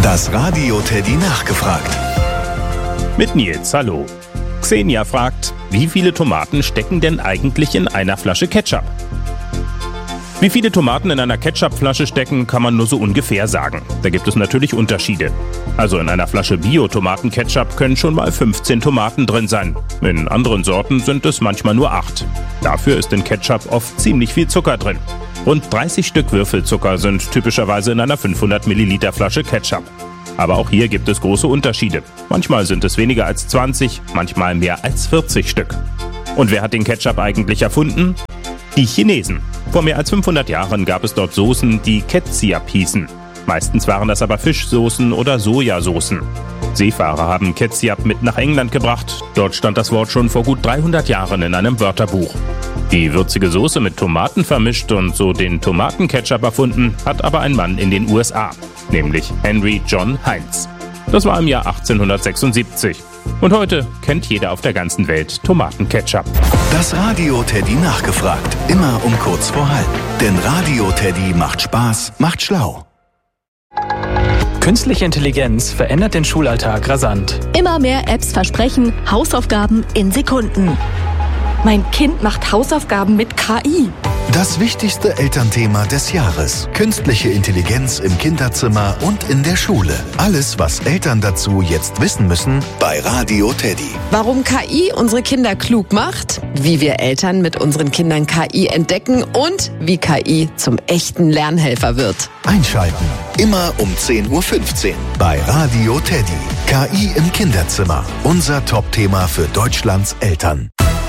Das Radio Teddy nachgefragt. Mit Nils, hallo. Xenia fragt, wie viele Tomaten stecken denn eigentlich in einer Flasche Ketchup? Wie viele Tomaten in einer Ketchupflasche stecken, kann man nur so ungefähr sagen. Da gibt es natürlich Unterschiede. Also in einer Flasche Bio-Tomaten-Ketchup können schon mal 15 Tomaten drin sein. In anderen Sorten sind es manchmal nur 8. Dafür ist in Ketchup oft ziemlich viel Zucker drin. Rund 30 Stück Würfelzucker sind typischerweise in einer 500 Milliliter Flasche Ketchup. Aber auch hier gibt es große Unterschiede. Manchmal sind es weniger als 20, manchmal mehr als 40 Stück. Und wer hat den Ketchup eigentlich erfunden? Die Chinesen. Vor mehr als 500 Jahren gab es dort Soßen, die Ketchup hießen. Meistens waren das aber Fischsoßen oder Sojasoßen. Seefahrer haben Ketchup mit nach England gebracht. Dort stand das Wort schon vor gut 300 Jahren in einem Wörterbuch. Die würzige Soße mit Tomaten vermischt und so den Tomatenketchup erfunden, hat aber ein Mann in den USA, nämlich Henry John Heinz. Das war im Jahr 1876. Und heute kennt jeder auf der ganzen Welt Tomatenketchup. Das Radio Teddy nachgefragt. Immer um kurz vor halb. Denn Radio Teddy macht Spaß, macht schlau. Künstliche Intelligenz verändert den Schulalltag rasant. Immer mehr Apps versprechen Hausaufgaben in Sekunden. Mein Kind macht Hausaufgaben mit KI. Das wichtigste Elternthema des Jahres. Künstliche Intelligenz im Kinderzimmer und in der Schule. Alles, was Eltern dazu jetzt wissen müssen, bei Radio Teddy. Warum KI unsere Kinder klug macht, wie wir Eltern mit unseren Kindern KI entdecken und wie KI zum echten Lernhelfer wird. Einschalten. Immer um 10.15 Uhr bei Radio Teddy. KI im Kinderzimmer. Unser Top-Thema für Deutschlands Eltern.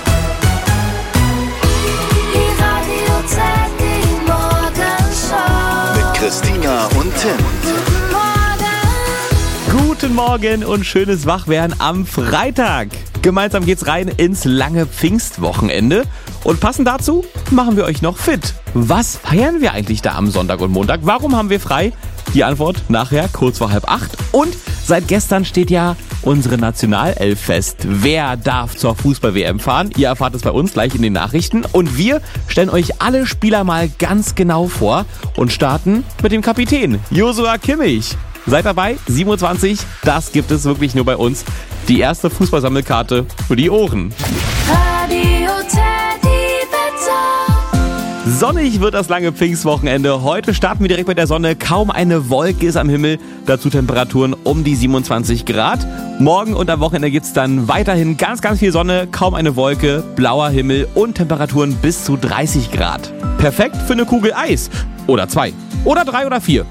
Christina und Tim. Guten Morgen und schönes Wachwerden am Freitag. Gemeinsam geht's rein ins lange Pfingstwochenende. Und passend dazu machen wir euch noch fit. Was feiern wir eigentlich da am Sonntag und Montag? Warum haben wir frei? Die Antwort nachher kurz vor 7:30. Und seit gestern steht ja unsere Nationalelf fest. Wer darf zur Fußball-WM fahren? Ihr erfahrt es bei uns gleich in den Nachrichten. Und wir stellen euch alle Spieler mal ganz genau vor und starten mit dem Kapitän, Joshua Kimmich. Seid dabei, 27, das gibt es wirklich nur bei uns. Die erste Fußballsammelkarte für die Ohren. Radio Teddy Wetter. Sonnig wird das lange Pfingstwochenende. Heute starten wir direkt mit der Sonne. Kaum eine Wolke ist am Himmel. Dazu Temperaturen um die 27 Grad. Morgen und am Wochenende gibt es dann weiterhin ganz, ganz viel Sonne. Kaum eine Wolke, blauer Himmel und Temperaturen bis zu 30 Grad. Perfekt für eine Kugel Eis. Oder 2. Oder 3 oder 4.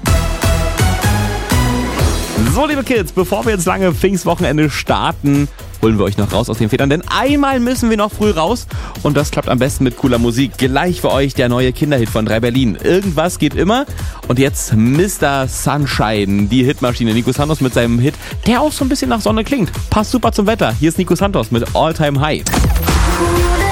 So, liebe Kids, bevor wir ins lange Pfingstwochenende starten, holen wir euch noch raus aus den Federn, denn einmal müssen wir noch früh raus und das klappt am besten mit cooler Musik. Gleich für euch der neue Kinderhit von 3 Berlin. Irgendwas geht immer und jetzt Mr. Sunshine, die Hitmaschine. Nico Santos mit seinem Hit, der auch so ein bisschen nach Sonne klingt. Passt super zum Wetter. Hier ist Nico Santos mit All Time High.